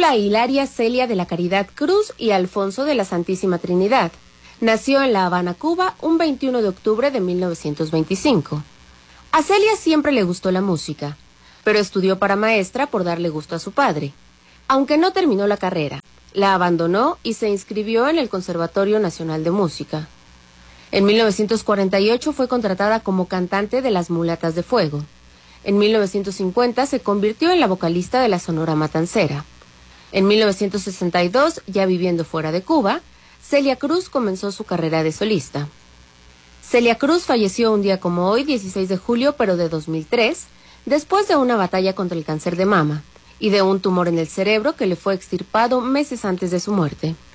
Úrsula Hilaria Celia de la Caridad Cruz y Alfonso de la Santísima Trinidad. Nació en La Habana, Cuba, un 21 de octubre de 1925. A Celia siempre le gustó la música, pero estudió para maestra por darle gusto a su padre. Aunque no terminó la carrera, la abandonó y se inscribió en el Conservatorio Nacional de Música. En 1948 fue contratada como cantante de Las Mulatas de Fuego. En 1950 se convirtió en la vocalista de la Sonora Matancera. En 1962, ya viviendo fuera de Cuba, Celia Cruz comenzó su carrera de solista. Celia Cruz falleció un día como hoy, 16 de julio, pero de 2003, después de una batalla contra el cáncer de mama y de un tumor en el cerebro que le fue extirpado meses antes de su muerte.